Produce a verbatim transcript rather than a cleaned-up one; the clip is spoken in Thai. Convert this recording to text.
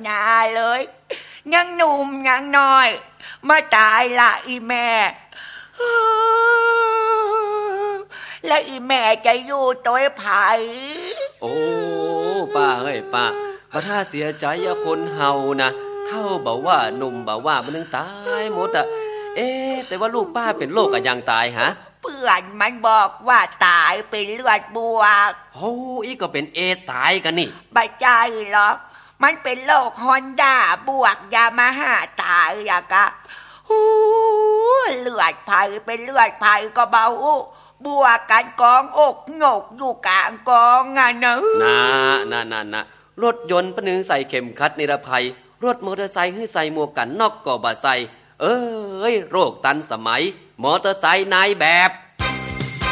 นาเลยยังหนุ่มยังน้อยมาตายละอีแม่แล้วอีแม่จะอยู่ตัวไผ่โอ้ป้าเฮ้ยป้าบ่ถ้าเสียใจอย่าคนเฮานะเท่าบ่ว่าหนุ่มบ่ว่ามันนึงตายหมดอ่ะเอ๊ะแต่ว่าลูกป้าเป็นโรคอะยังตายฮะเพื่อนมันบอกว่าตายเป็นเลือดบวกโอ้อีก็เป็นเอตายกันนี่บ่ใจหรอกมันเป็นโรคฮอนด้าบวกยามาฮ่าตายอยากะหูเลือดไผ่เป็นเลือดไผ่ก็เบาบวกกันกองอกโงกอยู่กลางกองอ่ะเนอะน่าน่าน่าน่ารถยนต์ปะนึงใส่เข็มขัดนิรภัยรถมอเตอร์ไซค์ให้ใส่หมวกกันน็อกก็บ่ใส่เอ้ยโรคตันสมัยมอเตอร์ไซค์นายแบบ